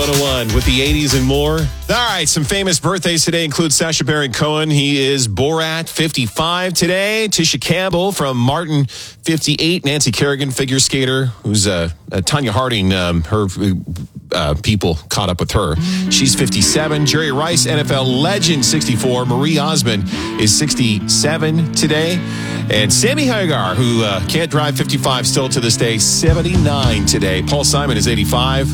101 with the 80s and more. All right, some famous birthdays today include Sacha Baron Cohen. He is Borat, 55 today. Tisha Campbell from Martin, 58. Nancy Kerrigan, figure skater, who's Tanya Harding, her people caught up with her. She's 57. Jerry Rice, NFL legend, 64. Marie Osmond is 67 today. And Sammy Hagar, who can't drive, 55 still to this day, 79 today. Paul Simon is 85.